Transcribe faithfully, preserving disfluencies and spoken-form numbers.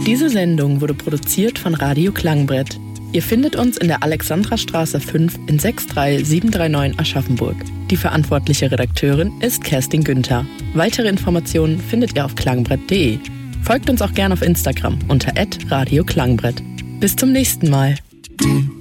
Diese Sendung wurde produziert von Radio Klangbrett. Ihr findet uns in der Alexandrastraße fünf in sechs drei sieben drei neun Aschaffenburg. Die verantwortliche Redakteurin ist Kerstin Günther. Weitere Informationen findet ihr auf klangbrett punkt de. Folgt uns auch gerne auf Instagram unter at radio klangbrett. Bis zum nächsten Mal.